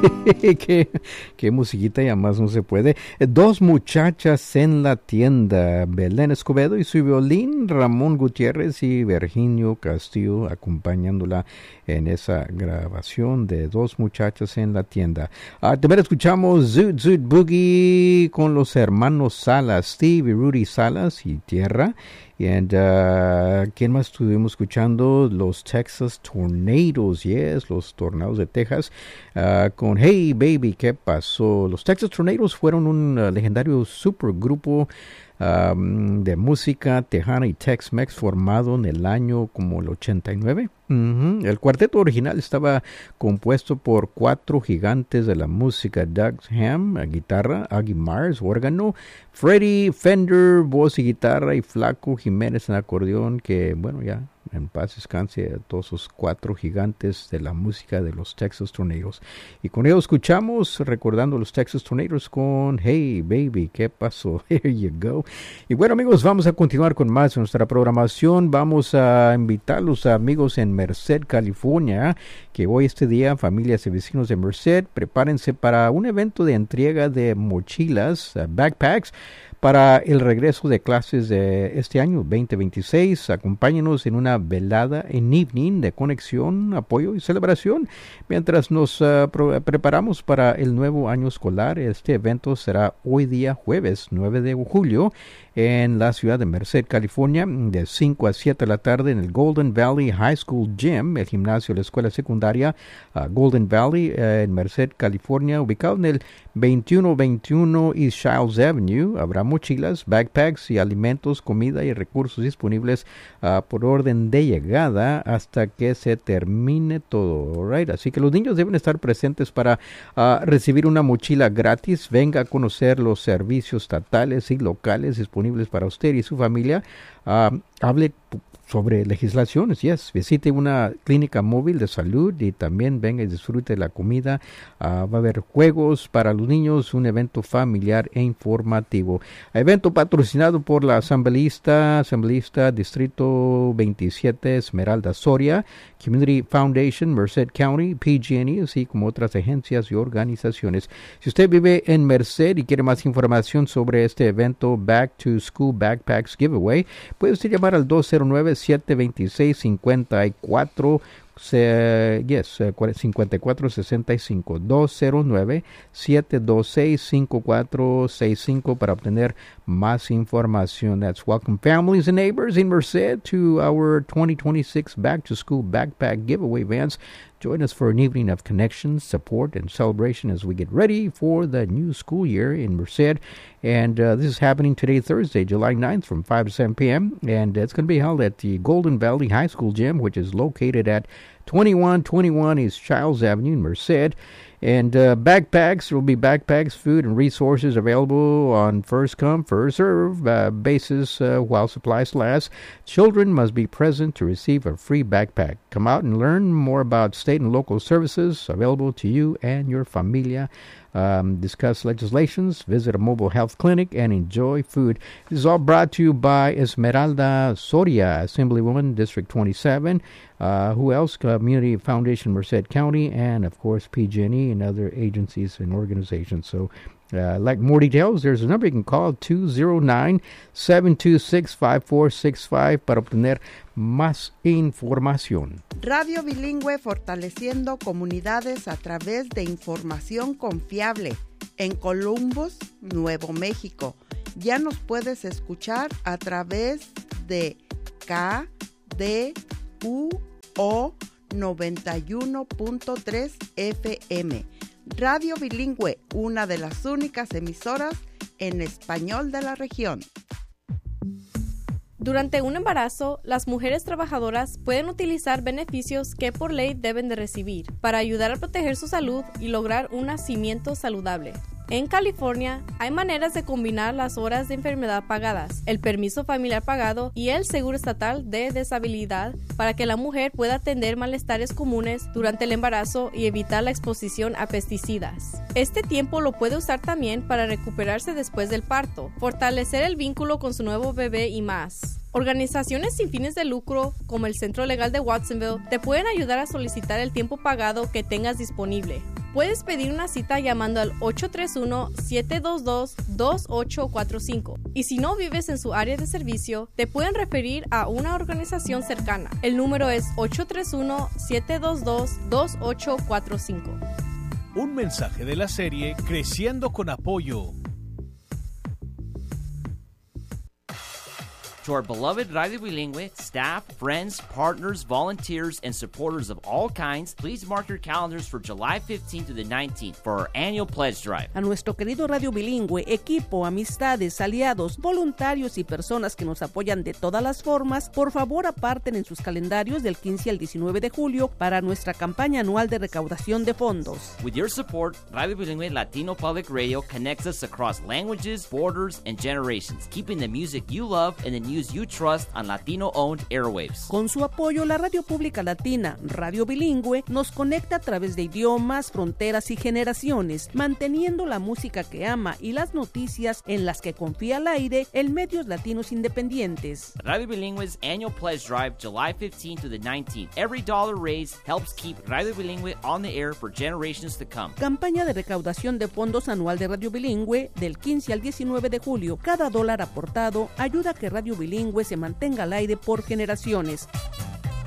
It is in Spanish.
qué musiquita, y además no se puede. Dos muchachas en la tienda, Belén Escobedo y su violín, Ramón Gutiérrez y Virginio Castillo acompañándola en esa grabación de Dos muchachas en la tienda. También escuchamos Zoot Zoot Boogie con los hermanos Salas, Steve y Rudy Salas y Tierra. And ¿quién más estuvimos escuchando? Los Texas Tornadoes, yes, los Tornados de Texas, con Hey Baby, ¿qué pasó? Los Texas Tornadoes fueron un legendario supergrupo de música tejana y Tex-Mex formado en el año como el 89. El cuarteto original estaba compuesto por 4 gigantes de la música: Doug Ham, guitarra, Aggie Myers, órgano, Freddie Fender, voz y guitarra, y Flaco Jiménez en acordeón, que bueno, ya en paz descanse a todos esos 4 gigantes de la música de los Texas Tornadoes. Y con ellos escuchamos, recordando los Texas Tornadoes, con Hey Baby, ¿qué pasó? Here you go. Y bueno, amigos, vamos a continuar con más de nuestra programación. Vamos a invitar a los amigos en Merced, California, que hoy este día, familias y vecinos de Merced, prepárense para un evento de entrega de mochilas, backpacks, para el regreso de clases de este año 2026. Acompáñenos en una velada en evening de conexión, apoyo y celebración mientras nos preparamos para el nuevo año escolar. Este evento será hoy día jueves 9 de julio en la ciudad de Merced, California, de 5 a 7 de la tarde en el Golden Valley High School Gym, el gimnasio de la escuela secundaria Golden Valley en Merced, California, ubicado en el 2121 East Shiles Avenue. Habrá mochilas, backpacks y alimentos, comida y recursos disponibles por orden de llegada hasta que se termine todo. Right? Así que los niños deben estar presentes para recibir una mochila gratis. Venga a conocer los servicios estatales y locales disponibles para usted y su familia. Hable sobre legislaciones, visite una clínica móvil de salud y también venga y disfrute la comida. Va a haber juegos para los niños, un evento familiar e informativo. Evento patrocinado por la asambleísta Distrito 27 Esmeralda Soria, Community Foundation, Merced County, PG&E, así como otras agencias y organizaciones. Si usted vive en Merced y quiere más información sobre este evento Back to School Backpacks Giveaway, puede usted llamar al 209-726-54 5465 209-726-5465 para obtener más información. That's welcome families and neighbors in Merced to our 2026 Back to School Backpack Giveaway events. Join us for an evening of connections, support, and celebration as we get ready for the new school year in Merced. And this is happening today, Thursday, July 9th from 5 to 7 p.m. And it's going to be held at the Golden Valley High School Gym, which is located at 2121 East Childs Avenue in Merced. And backpacks, there will be backpacks, food, and resources available on first-come, first-served basis while supplies last. Children must be present to receive a free backpack. Come out and learn more about state and local services available to you and your familia. Discuss legislations, visit a mobile health clinic, and enjoy food. This is all brought to you by Esmeralda Soria, Assemblywoman, District 27. Who else? Community Foundation, Merced County, and of course PG&E and other agencies and organizations. So, like more details, there's a number you can call, 209-726-5465, para obtener más información. Radio Bilingüe, fortaleciendo comunidades a través de información confiable. En Columbus, Nuevo México. Ya nos puedes escuchar a través de KDUO 91.3 FM. Radio Bilingüe, una de las únicas emisoras en español de la región. Durante un embarazo, las mujeres trabajadoras pueden utilizar beneficios que por ley deben de recibir para ayudar a proteger su salud y lograr un nacimiento saludable. En California, hay maneras de combinar las horas de enfermedad pagadas, el permiso familiar pagado y el seguro estatal de deshabilidad para que la mujer pueda atender malestares comunes durante el embarazo y evitar la exposición a pesticidas. Este tiempo lo puede usar también para recuperarse después del parto, fortalecer el vínculo con su nuevo bebé y más. Organizaciones sin fines de lucro, como el Centro Legal de Watsonville, te pueden ayudar a solicitar el tiempo pagado que tengas disponible. Puedes pedir una cita llamando al 831-722-2845. Y si no vives en su área de servicio, te pueden referir a una organización cercana. El número es 831-722-2845. Un mensaje de la serie Creciendo con Apoyo. To our beloved Radio Bilingüe staff, friends, partners, volunteers, and supporters of all kinds, please mark your calendars for July 15th to the 19th for our annual pledge drive. A nuestro querido Radio Bilingüe, equipo, amistades, aliados, voluntarios y personas que nos apoyan de todas las formas, por favor aparten en sus calendarios del 15 al 19 de julio para nuestra campaña anual de recaudación de fondos. With your support, Radio Bilingüe Latino Public Radio connects us across languages, borders, and generations, keeping the music you love and the news you trust on Latino-owned airwaves. Con su apoyo, la radio pública latina, Radio Bilingüe, nos conecta a través de idiomas, fronteras y generaciones, manteniendo la música que ama y las noticias en las que confía al aire en medios latinos independientes. Radio Bilingüe's annual pledge drive, July 15th to the 19th. Every dollar raised helps keep Radio Bilingüe on the air for generations to come. Campaña de recaudación de fondos anual de Radio Bilingüe del 15 al 19 de julio. Cada dólar aportado ayuda a que Radio Bilingüe se mantenga al aire por generaciones.